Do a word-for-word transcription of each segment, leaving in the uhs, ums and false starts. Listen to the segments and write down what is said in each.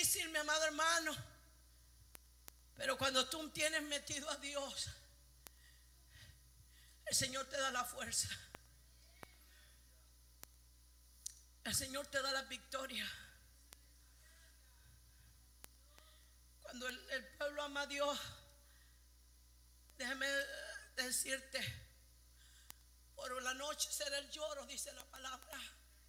difícil, mi amado hermano. Pero cuando tú tienes metido a Dios, el Señor te da la fuerza. El Señor te da la victoria. Cuando el, el pueblo ama a Dios, déjame decirte, por la noche será el lloro, dice la palabra.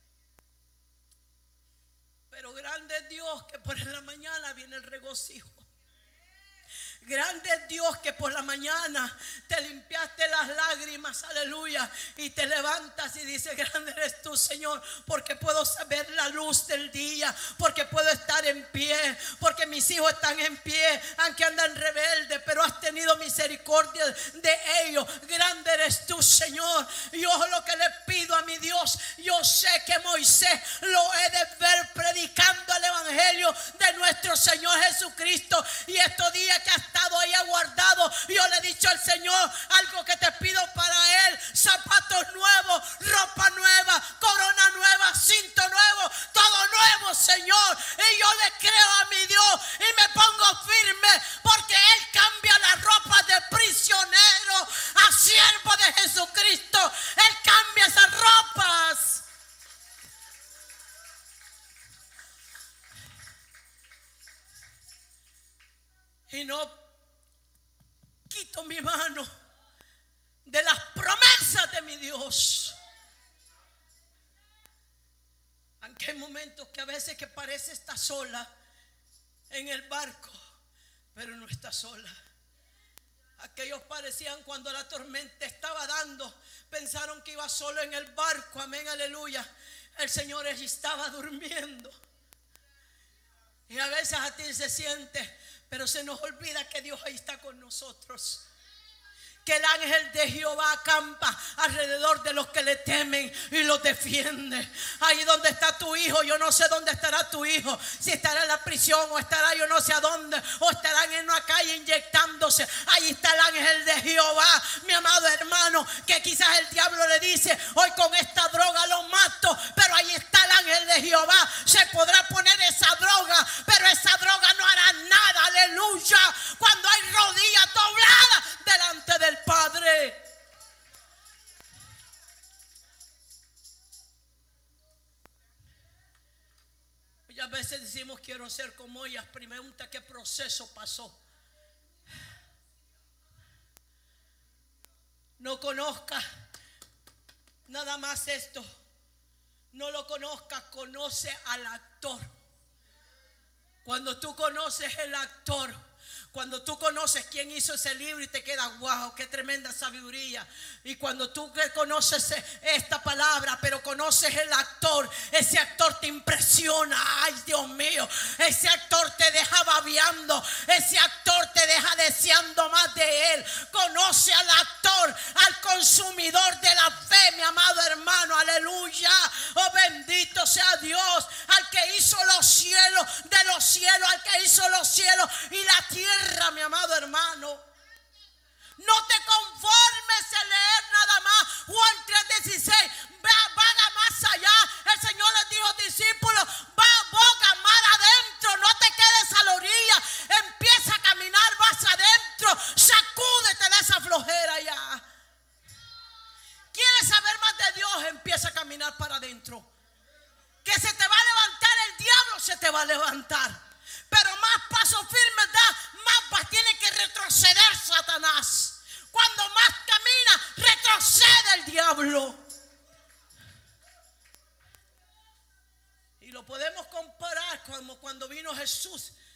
Pero grande es Dios que por la mañana viene el regocijo. Grande es Dios que por la mañana te limpiaste las lágrimas, aleluya, y te levantas y dices: grande eres tú, Señor, porque puedo saber la luz del día, porque puedo estar en pie, porque mis hijos están en pie, aunque andan rebeldes, pero has tenido misericordia de ellos. Grande eres tú, Señor. Yo lo que le pido a mi Dios, yo sé que Moisés lo he de ver predicando el evangelio de nuestro Señor Jesucristo, y estos días que ha estado ahí aguardado, yo le he dicho al Señor: algo que te pido para él, zapatos nuevos, ropa nueva, corona nueva, cinto nuevo, todo nuevo, Señor. Y yo le creo a mi Dios y me pongo firme, porque él cambia las ropas de prisionero a siervo de Jesucristo. Él cambia esas ropas. Y no quito mi mano de las promesas de mi Dios. Aunque hay momentos que a veces que parece estar sola en el barco, pero no está sola. Aquellos parecían, cuando la tormenta estaba dando, pensaron que iba solo en el barco, amén, aleluya. El Señor estaba durmiendo. Y a veces a ti se siente, pero se nos olvida que Dios ahí está con nosotros. Que el ángel de Jehová acampa alrededor de los que le temen y los defiende. Ahí donde está tu hijo, yo no sé dónde estará tu hijo. Si estará en la prisión o estará yo no sé a dónde, o estarán en una calle inyectándose. Ahí está el ángel de Jehová, mi amado hermano, que quizás el diablo le dice: hoy con esta droga lo mato. Pero ahí está el ángel de Jehová. Se podrá poner esa droga, pero esa droga no hará nada, aleluya, cuando hay rodillas dobladas delante del Padre. Y a veces decimos: quiero ser como ellas. Pregunta: ¿qué proceso pasó? No conozca nada más esto. No lo conozca, conoce al actor. Cuando tú conoces el actor, cuando tú conoces quién hizo ese libro y te queda: wow, qué tremenda sabiduría. Y cuando tú conoces esta palabra, pero conoces el actor, ese actor te impresiona. Ay, Dios mío, ese actor te deja babeando, ese actor te deja deseando más de él. Conoce al actor, al consumidor de la fe, mi amado hermano, aleluya. Oh, bendito sea Dios, al que hizo los cielos de los cielos, al que hizo los cielos y la tierra, mi amado hermano. No te conformes en leer nada más Juan tres dieciséis. Vaga más allá. El Señor les dijo: discípulos, va, boga más adentro. No te quedes a la orilla. Empieza a caminar, vas adentro. Sacúdete de esa flojera ya. ¿Quieres saber más de Dios? Empieza a caminar para adentro. Que se te va a levantar el diablo, se te va a levantar. Pero más paso firme da, más va, tiene que retroceder Satanás. Cuando más camina, retrocede el diablo. Y lo podemos comparar como cuando vino Jesús